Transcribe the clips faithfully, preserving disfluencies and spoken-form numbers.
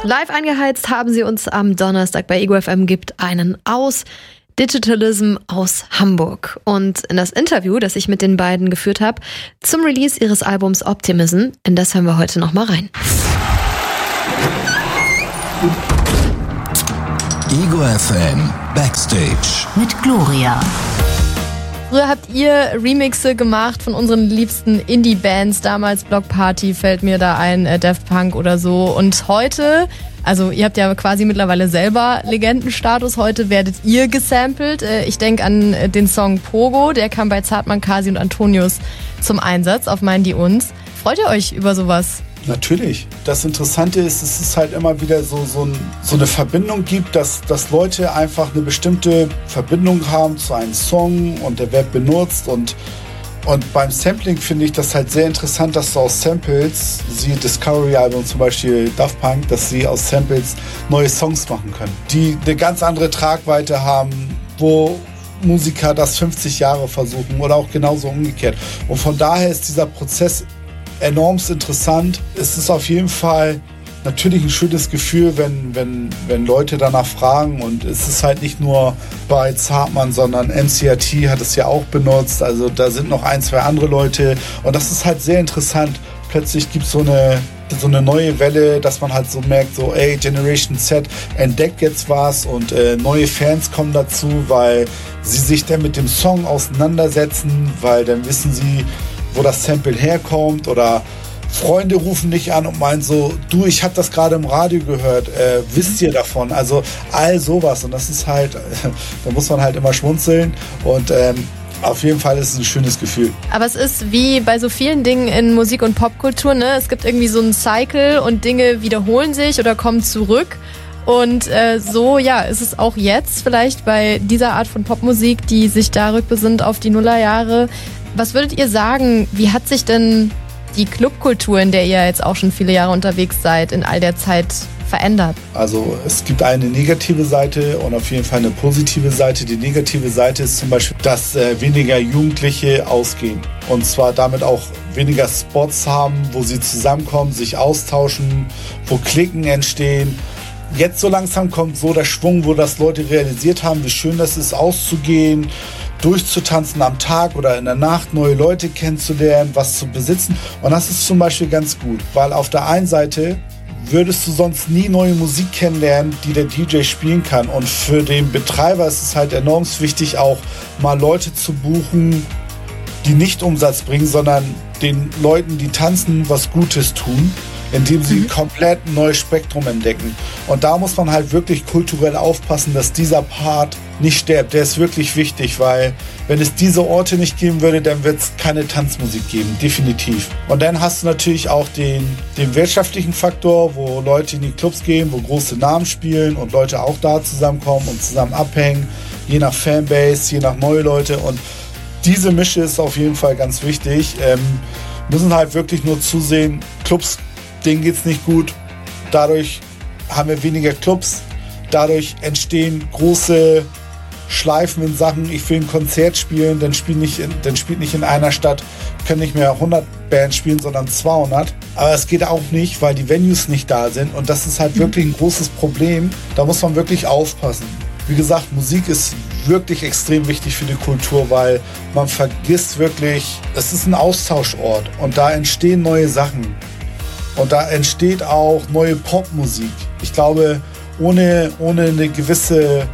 Live eingeheizt haben sie uns am Donnerstag bei Ego F M, gibt einen aus Digitalism aus Hamburg. Und in das Interview, das ich mit den beiden geführt habe, zum Release ihres Albums Optimism, in das hören wir heute nochmal rein. Ego F M Backstage mit Gloria. Früher habt ihr Remixe gemacht von unseren liebsten Indie-Bands, damals Block Party fällt mir da ein, äh, Daft Punk oder so. Und heute, also ihr habt ja quasi mittlerweile selber Legendenstatus, heute werdet ihr gesampelt. Äh, ich denke an äh, den Song Pogo, der kam bei Zartmann, Kasi und Antonius zum Einsatz auf Meinen die uns. Freut ihr euch über sowas? Natürlich. Das Interessante ist, dass es halt immer wieder so, so, ein, so eine Verbindung gibt, dass, dass Leute einfach eine bestimmte Verbindung haben zu einem Song und der wird benutzt. Und, und beim Sampling finde ich das halt sehr interessant, dass du aus Samples, siehe Discovery-Album zum Beispiel Daft Punk, dass sie aus Samples neue Songs machen können, die eine ganz andere Tragweite haben, wo Musiker das fünfzig Jahre versuchen oder auch genauso umgekehrt. Und von daher ist dieser Prozess enormst interessant. Es ist auf jeden Fall natürlich ein schönes Gefühl, wenn, wenn, wenn Leute danach fragen, und es ist halt nicht nur bei Zartmann, sondern N C R T hat es ja auch benutzt, also da sind noch ein, zwei andere Leute, und das ist halt sehr interessant. Plötzlich gibt es so eine, so eine neue Welle, dass man halt so merkt, so ey, Generation Z entdeckt jetzt was, und äh, neue Fans kommen dazu, weil sie sich dann mit dem Song auseinandersetzen, weil dann wissen sie, wo das Sample herkommt, oder Freunde rufen dich an und meinen so, du, ich habe das gerade im Radio gehört, äh, wisst ihr davon? Also all sowas, und das ist halt, da muss man halt immer schmunzeln, und ähm, auf jeden Fall ist es ein schönes Gefühl. Aber es ist wie bei so vielen Dingen in Musik- und Popkultur, ne? Es gibt irgendwie so einen Cycle und Dinge wiederholen sich oder kommen zurück. Und äh, so, ja, ist es auch jetzt vielleicht bei dieser Art von Popmusik, die sich da rückbesinnt auf die Nullerjahre. Was würdet ihr sagen, wie hat sich denn die Clubkultur, in der ihr jetzt auch schon viele Jahre unterwegs seid, in all der Zeit verändert? Also es gibt eine negative Seite und auf jeden Fall eine positive Seite. Die negative Seite ist zum Beispiel, dass äh, weniger Jugendliche ausgehen. Und zwar damit auch weniger Spots haben, wo sie zusammenkommen, sich austauschen, wo Klicken entstehen. Jetzt so langsam kommt so der Schwung, wo das Leute realisiert haben, wie schön das ist, auszugehen, durchzutanzen am Tag oder in der Nacht, neue Leute kennenzulernen, was zu besitzen. Und das ist zum Beispiel ganz gut, weil auf der einen Seite würdest du sonst nie neue Musik kennenlernen, die der D J spielen kann. Und für den Betreiber ist es halt enorm wichtig, auch mal Leute zu buchen, die nicht Umsatz bringen, sondern den Leuten, die tanzen, was Gutes tun, indem sie ein komplett neues Spektrum entdecken. Und da muss man halt wirklich kulturell aufpassen, dass dieser Part nicht stirbt. Der ist wirklich wichtig, weil wenn es diese Orte nicht geben würde, dann wird es keine Tanzmusik geben, definitiv. Und dann hast du natürlich auch den, den wirtschaftlichen Faktor, wo Leute in die Clubs gehen, wo große Namen spielen und Leute auch da zusammenkommen und zusammen abhängen, je nach Fanbase, je nach neue Leute. Und diese Mische ist auf jeden Fall ganz wichtig. Ähm, müssen halt wirklich nur zusehen, Clubs, denen geht's nicht gut. Dadurch haben wir weniger Clubs. Dadurch entstehen große Schleifen in Sachen, ich will ein Konzert spielen, dann spielt nicht in, dann spielt nicht in einer Stadt, können nicht mehr hundert Bands spielen, sondern zweihundert. Aber es geht auch nicht, weil die Venues nicht da sind. Und das ist halt wirklich ein großes Problem. Da muss man wirklich aufpassen. Wie gesagt, Musik ist wirklich extrem wichtig für die Kultur, weil man vergisst wirklich, es ist ein Austauschort und da entstehen neue Sachen. Und da entsteht auch neue Popmusik. Ich glaube, ohne, ohne eine gewisse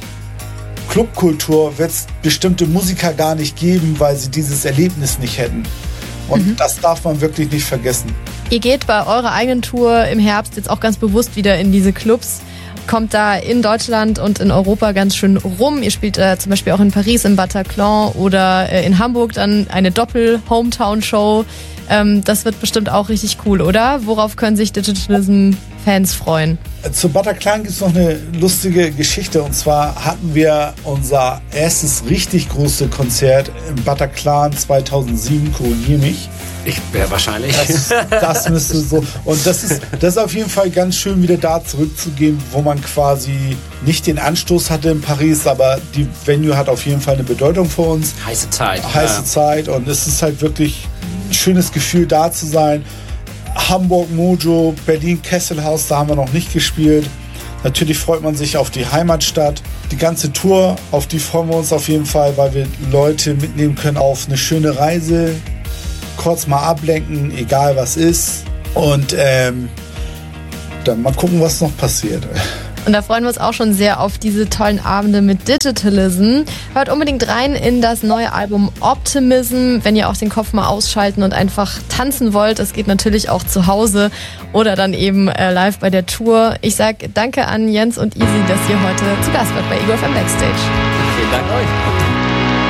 Clubkultur wird es bestimmte Musiker gar nicht geben, weil sie dieses Erlebnis nicht hätten. Und mhm. das darf man wirklich nicht vergessen. Ihr geht bei eurer eigenen Tour im Herbst jetzt auch ganz bewusst wieder in diese Clubs. Kommt da in Deutschland und in Europa ganz schön rum. Ihr spielt äh, zum Beispiel auch in Paris im Bataclan oder äh, in Hamburg dann eine Doppel-Hometown-Show. Ähm, das wird bestimmt auch richtig cool, oder? Worauf können sich Digitalism-Fans freuen? Zu Bataclan gibt es noch eine lustige Geschichte. Und zwar hatten wir unser erstes richtig großes Konzert im Bataclan zweitausendsieben, korrigiere mich. Ich wäre wahrscheinlich. Das, das müsste so. Und das ist, das ist auf jeden Fall ganz schön, wieder da zurückzugehen, wo man quasi nicht den Anstoß hatte in Paris, aber die Venue hat auf jeden Fall eine Bedeutung für uns. Heiße Zeit. Heiße ja. Zeit. Und es ist halt wirklich ein schönes Gefühl, da zu sein. Hamburg Mojo, Berlin Kesselhaus, da haben wir noch nicht gespielt. Natürlich freut man sich auf die Heimatstadt. Die ganze Tour, auf die freuen wir uns auf jeden Fall, weil wir Leute mitnehmen können auf eine schöne Reise. Kurz mal ablenken, egal was ist. Und ähm, dann mal gucken, was noch passiert. Und da freuen wir uns auch schon sehr auf diese tollen Abende mit Digitalism. Hört unbedingt rein in das neue Album Optimism, wenn ihr auch den Kopf mal ausschalten und einfach tanzen wollt. Das geht natürlich auch zu Hause oder dann eben äh, live bei der Tour. Ich sag danke an Jens und Easy, dass ihr heute zu Gast wart bei Ego F M Backstage. Vielen Dank euch.